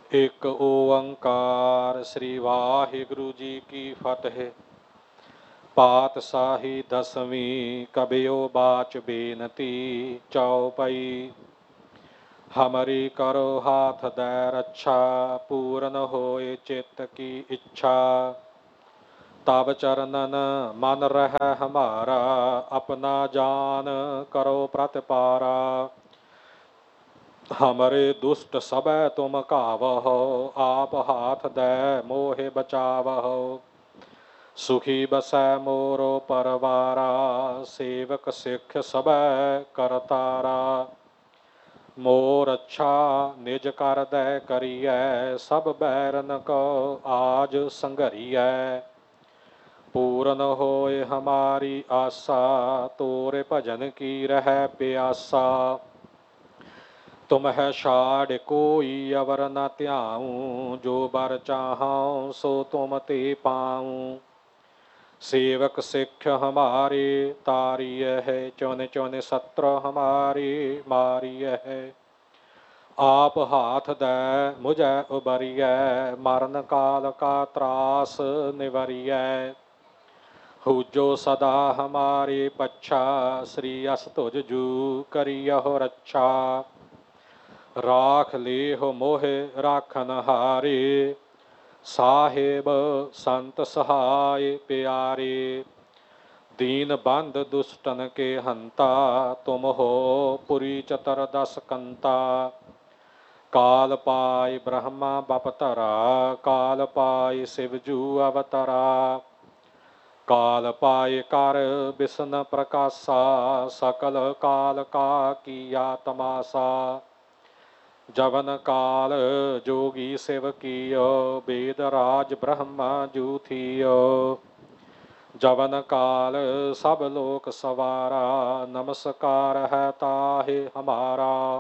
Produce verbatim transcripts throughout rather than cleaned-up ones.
ਇੱਕ ਓੰਕਾਰ ਸ੍ਰੀ ਵਾਹਿਗੁਰੂ ਜੀ ਕੀ ਫਤਿਹ। ਪਾਤਸ਼ਾਹੀ ਦਸਵੀਂ ਕਬਿਓ ਬਾਚ ਬੇਨਤੀ ਚਉਪਈ। ਹਮਰੀ ਕਰੋ ਹਾਥ ਦੈ ਰੱਛਾ, ਪੂਰਨ ਹੋਏ ਚਿੱਤ ਕੀ ਇੱਛਾ। ਤਬ ਚਰਨਨ ਮਨ ਰਹਿ ਹਮਾਰਾ, ਆਪਣਾ ਜਾਨ ਕਰੋ ਪ੍ਰਤਪਾਰਾ। ਹਮਰੇ ਦੁਸ਼ਟ ਸਭੈ ਤੁਮ ਘਾਵਹੁ, ਆਪ ਹਾਥ ਦੈ ਮੋਹਿ ਬਚਾਵਹੁ। ਸੁਖੀ ਬਸੈ ਮੋਰੋ ਪਰਵਾਰਾ, ਸੇਵਕ ਸਿੱਖ ਸਭੈ ਕਰਤਾਰਾ। ਮੋਰ ਅੱਛਾ ਨਿਜ ਕਰ ਦੈ ਕਰੀਐ, ਸਭ ਬੈਰਨ ਕੋ ਆਜ ਸੰਘਰੀਐ। ਪੂਰਨ ਹੋਏ ਹਮਾਰੀ ਆਸਾ, ਤੋਰੇ ਭਜਨ ਕੀ ਰਹਿ ਪਿਆਸਾ। ਤੁਮਹਿ ਛਾੜਿ ਕੋਈ ਅਵਰ ਨ ਧਿਆਊ, ਜੋ ਬਰ ਚਾਹਉ ਸੋ ਤੁਮ ਤੇ ਪਾਊ। ਸੇਵਕ ਸਿੱਖ ਹਮਾਰੇ ਤਾਰੀਐ ਹੈ, ਚੁਨ ਚੁਨ ਸਤਰ ਹਮਾਰੇ ਮਾਰੀਐ ਹੈ। ਆਪ ਹਾਥ ਦੈ ਮੁਝੈ ਉਬਰੀਐ, ਮਰਨ ਕਾਲ ਕਾ ਤਰਾਸ ਨਿਵਰੀਐ। ਹੂਜੋ ਸਦਾ ਹਮਾਰੇ ਪੱਛਾ, ਸ੍ਰੀ ਅਸ ਤੁਜ ਜੂ ਕਰਿਯਹੁ ਰੱਛਾ। ਰਾਖ ਲੇਹੁ ਮੋਹਿ ਰਾਖਨ ਹਾਰੇ, ਸਾਹਿਬ ਸੰਤ ਸਹਾਇ ਪਿਆਰੇ। ਦੀਨ ਬੰਧ ਦੁਸ਼ਟਨ ਕੇ ਹੰਤਾ, ਤੁਮ ਹੋ ਪੁਰੀ ਚਤਰ ਦਸ ਕੰਤਾ। ਕਾਲ ਪਾਇ ਬ੍ਰਹਮਾ ਬਪਤਰਾ, ਕਾਲ ਪਾਇ ਸਿਵ ਜੂ ਅਵਤਰਾ। ਕਾਲ ਪਾਇ ਕਰ ਬਿਸ਼ਨ ਪ੍ਰਕਾਸ਼ਾ, ਸਕਲ ਕਾਲ ਕਾ ਕੀਆ ਤਮਾਸਾ। ਜਵਨ ਕਾਲ ਜੋਗੀ ਸਿਵ ਕੀਓ, ਬੇਦ ਰਾਜ ਬ੍ਰਹਮਾ ਜੂ ਥੀਓ। ਜਵਨ ਕਾਲ ਸਭ ਲੋਕ ਸਵਾਰਾ, ਨਮਸਕਾਰ ਹੈ ਤਾਹਿ ਹਮਾਰਾ।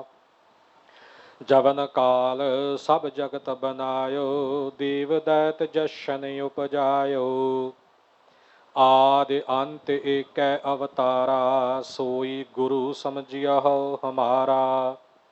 ਜਵਨ ਕਾਲ ਸਭ ਜਗਤ ਬਨਾਇਓ, ਦੇਵ ਦੈਤ ਜਸ਼ਨ ਉਪਜਾਇਓ। ਆਦਿ ਅੰਤ ਏਕੈ ਅਵਤਾਰਾ, ਸੋਈ ਗੁਰੂ ਸਮਝਿਯਹੁ ਹਮਾਰਾ।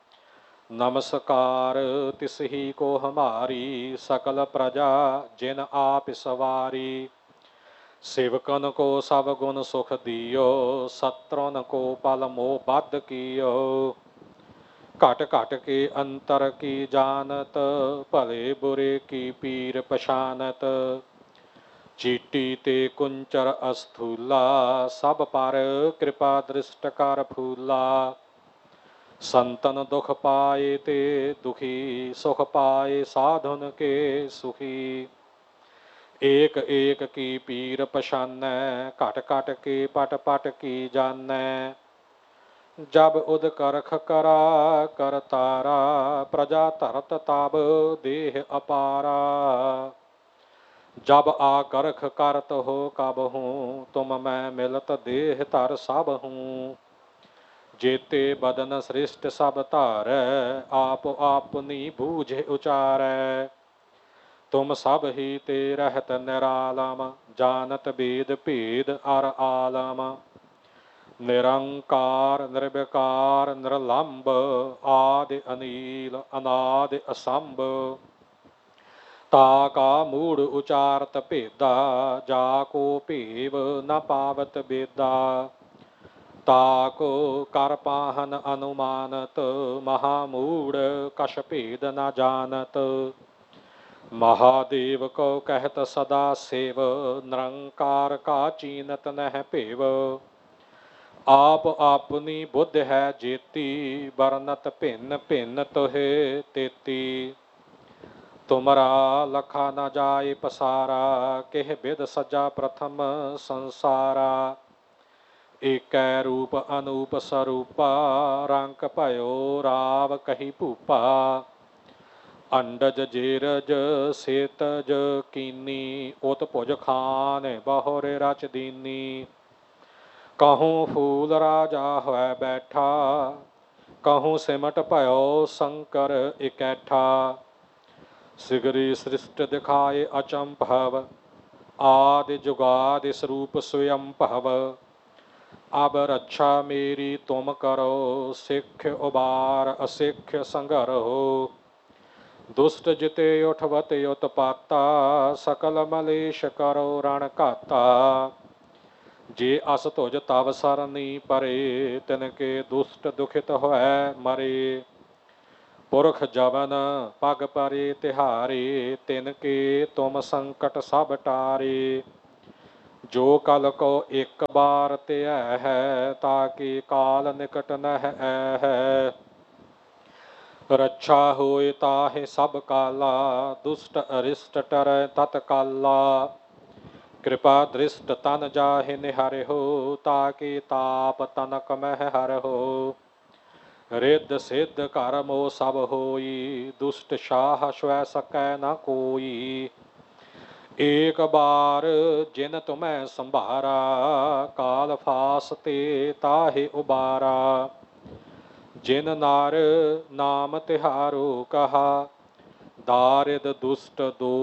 ਨਮਸਕਾਰ ਤਿਸਹੀ ਕੋ ਹਮਾਰੀ, ਸਕਲ ਪ੍ਰਜਾ ਜਿਨ ਆਪ ਸਵਾਰੀ। ਸੇਵਕਨ ਕੋ ਸਭ ਗੁਣ ਸੁਖ ਦਿਓ, ਸਤਰਨ ਕੋ ਪਲ ਮੋਹ ਬਧ ਕੀਓ। ਘਟ ਘਟ ਕੇ ਅੰਤਰ ਕੀ ਜਾਨਤ, ਭਲੇ ਬੁਰੇ ਕੀ ਪੀਰ ਪਛਾਨਤ। ਚੀਟੀ ਤੇ ਕੁੰਚਰ ਅਸਥੂਲਾ, ਸਭ ਪਰ ਕਿਰਪਾ ਦ੍ਰਿਸ਼ਟ ਕਰ ਫੂਲਾ। ਸੰਤਨ ਦੁਖ ਪਾਏ ਤੇ ਦੁਖੀ, ਸੁਖ ਪਾਏ ਸਾਧੁਨ ਕੇ ਸੁਖੀ। ਏਕ ਏਕ ਕੀ ਪੀਰ ਪਛਾਨੈ, ਘਟ ਘਟ ਕੇ ਪਟ ਪਟ ਕੀ ਜਾਨੈ। ਜਬ ਉਦ ਕਰਖ ਕਰਾ ਕਰਤਾਰਾ, ਪ੍ਰਜਾ ਧਰਤ ਤਬ ਦੇਹ ਅਪਾਰਾ। ਜਬ ਆ ਕਰਖ ਕਰਤ ਹੋ ਕਬਹੂੰ, ਤੁਮ ਮੈਂ ਮਿਲਤ ਦੇਹ ਧਰ ਸਭ ਹੂੰ। ਜੇਤੇ ਬਦਨ ਸ੍ਰਿਸ਼ਟ ਸਭ ਧਾਰੈ, ਆਪ ਆਪਨੀ ਬੂਝ ਉਚਾਰੈ। ਤੁਮ ਸਭ ਹੀ ਤੇ ਰਹਿਤ ਨਿਰਾਲਮ, ਜਾਨਤ ਬੇਦ ਭੇਦ ਅਰ ਆਲਮ। ਨਿਰੰਕਾਰ ਨਿਰਵਿਕਾਰ ਨਿਰਲੰਭ, ਆਦਿ ਅਨੀਲ ਅਨਾਦਿ ਅਸੰਭ। ਤਾ ਕਾ ਮੂੜ ਉਚਾਰਤ ਭੇਦਾ, ਜਾ ਕੋ ਭੇਵ ਨ ਪਾਵਤ ਬੇਦਾ। ਤਾ ਕੋ ਕਰ ਪਾਹਨ ਅਨੁਮਾਨਤ, ਮਹਾ ਮੂੜ ਕਛ ਭੇਦ ਨ ਜਾਨਤ। ਮਹਾਦੇਵ ਕੋ ਕਹਿਤ ਸਦਾ ਸੇਵ, ਨਿਰੰਕਾਰ ਕਾ ਚੀਨਤ ਨਹਿ ਭੇਵ। ਆਪ ਆਪਨੀ ਬੁੱਧ ਹੈ ਜੇਤੀ, ਬਰਨਤ ਭਿੰਨ ਭਿੰਨ ਤੋਹਿ ਤੇਤੀ। ਤੁਮਰਾ ਲਖਾ ਨ ਜਾਏ ਪਸਾਰਾ, ਕਿਹ ਬਿਧ ਸਜਾ ਪ੍ਰਥਮ ਸੰਸਾਰਾ। ਏਕੈ ਰੂਪ ਅਨੂਪ ਸਰੂਪਾ, ਰੰਕ ਭਇਓ ਰਾਵ ਕਹੀ ਭੂਪਾ। ਅੰਡਜ ਜੇਰਜ ਸੇਤਜ ਕੀਨੀ, ਉਤ ਭੁਜ ਖਾਨ ਬਹੁਰੇ ਰਚ ਦੀਨੀ। ਕਹੂੰ ਫੂਲ ਰਾਜਾ ਹੋਇ ਬੈਠਾ, ਕਹੂੰ ਸਿਮਟ ਭਇਓ ਸ਼ੰਕਰ ਇਕੈਠਾ। ਸਿਗਰੀ ਸ੍ਰਿਸ਼ਟ ਦਿਖਾਏ ਅਚੰਭਵ, ਆਦਿ ਜੁਗਾਦਿ ਸਰੂਪ ਸਵਯੰਭਵ। ਅਬ ਰੱਛਾ ਮੇਰੀ ਤੁਮ ਕਰੋ, ਸਿੱਖ ਉਬਾਰ ਅਸਿੱਖ ਸੰਘਰਹੁ। ਦੁਸ਼ਟ ਜਿਤੇ ਉਠਵਤ ਉਤਪਾਤਾ ਸਕਲ ਮਲੇਸ਼ ਕਰੋ ਰਣ ਘਾਤਾ ਜੇ ਅਸ ਤੁਜ ਤਵ ਸਰਨੀ ਪਰੇ ਤਿਨ ਕੇ ਦੁਸ਼ਟ ਦੁਖਿਤ ਹੋਇ ਮਰੇ ਪੁਰਖ ਜਵਨ ਪਗ ਪਰੇ ਤਿਹਾਰੇ ਤਿਨ ਕੇ ਤੁਮ ਸੰਕਟ ਸਭ ਟਾਰੇ ਜੋ ਕਲ ਕੋ ਇੱਕ ਬਾਰ ਧਿਆ ਹੈ ਤਾਕਿ ਕਾਲ ਨਿਕਟ ਨਹਿ ਹੈ ਰੱਛਾ ਹੋਏ ਤਾਹਿ ਸਭ ਕਾਲਾ ਦੁਸ਼ਟ ਅਰਿਸ਼ਟ ਟਰੈ ਤਤ ਕਾਲਾ ਕਿਰਪਾ ਦ੍ਰਿਸ਼ਟ ਤਨ ਜਾਹਿ ਨਿਹਰਿਓ ਤਾਕਿ ਤਾਪ ਤਨਕ ਮਹਿ ਹਰਿਓ ਰਿੱਧ ਸਿੱਧ ਘਰ ਮੋ ਸਭ ਹੋਈ ਦੁਸ਼ਟ ਸ਼ਾਹ ਸਵੈ ਸਕੈ ਨ ਕੋਈ ਏਕ ਬਾਰ ਜਿਨ ਤੁਮੈ ਸੰਭਾਰਾ ਕਾਲ ਫਾਸ ਤੇ ਤਾਹਿ ਉਬਾਰਾ ਜਿਨ ਨਾਰ ਨਾਮ ਤਿਹਾਰੋ ਕਹਾ ਦਾਰਿਦ ਦੁਸ਼ਟ ਦੋ